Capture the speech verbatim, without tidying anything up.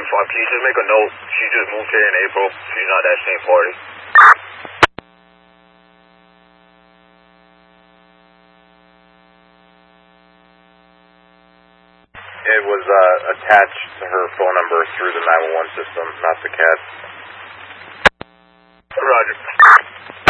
five, can you just make a note? She just moved here in April. She's not that same party. It was uh, attached to her phone number through the nine one one system, not the C A D. Roger.